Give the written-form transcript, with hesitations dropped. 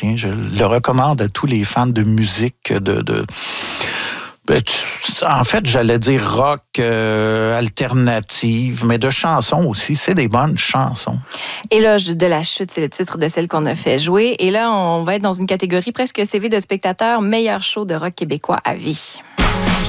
chien. Je le recommande à tous les fans de musique, en fait, j'allais dire rock alternative, mais de chansons aussi. C'est des bonnes chansons. Éloge de la chute, c'est le titre de celle qu'on a fait jouer. Et là, on va être dans une catégorie presque CV de spectateur, meilleur show de rock québécois à vie.